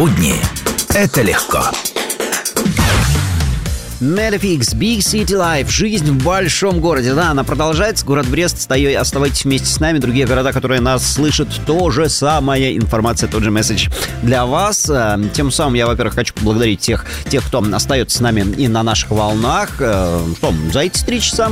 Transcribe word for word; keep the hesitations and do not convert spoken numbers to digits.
Будни – это легко. Metaphix, Big City Life. Жизнь в большом городе. Да, она продолжается. Город Брест, стою, оставайтесь вместе с нами. Другие города, которые нас слышат, то же самое. Информация, тот же месседж для вас. Тем самым я, во-первых, хочу поблагодарить тех, тех, кто остается с нами и на наших волнах. Что, за эти три часа